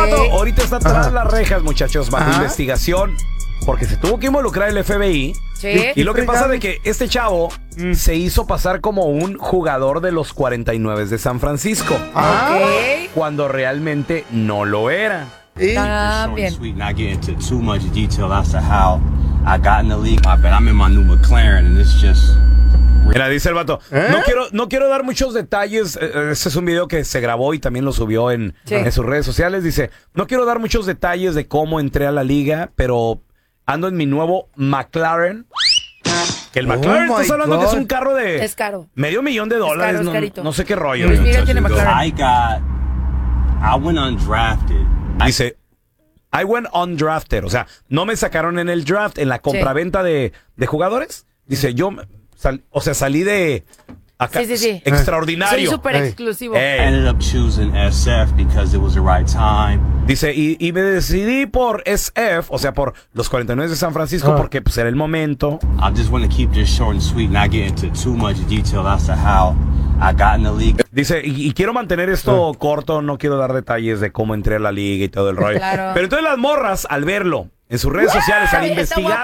Ahorita está tras las rejas, muchachos, bajo investigación, porque se tuvo que involucrar el FBI. Sí. Y lo que pasa de que este chavo se hizo pasar como un jugador de los 49 de San Francisco. Cuando realmente no lo era. Ah, bien. Mira, dice el vato, no quiero dar muchos detalles. Este es un video que se grabó y también lo subió en sus redes sociales. Dice, no quiero dar muchos detalles de cómo entré a la liga, pero ando en mi nuevo McLaren. Que el McLaren, estás hablando que es un carro de... Es caro. $500,000. Es carito. No sé qué rollo. Luis Miguel tiene McLaren. I went undrafted. Dice, I went undrafted. O sea, no me sacaron en el draft, en la compraventa de jugadores. Dice, yo... salí de acá. Sí. Extraordinario. Soy súper exclusivo. I ended up choosing SF because it was the right time. Dice, y me decidí por SF, o sea, por los 49 de San Francisco, porque pues era el momento. I just want to keep this short and sweet, not get into too much detail as to how I got in the league. Dice, y quiero mantener esto corto, no quiero dar detalles de cómo entré a la liga y todo el rollo. Claro. Pero entonces las morras, al verlo en sus redes sociales, al investigar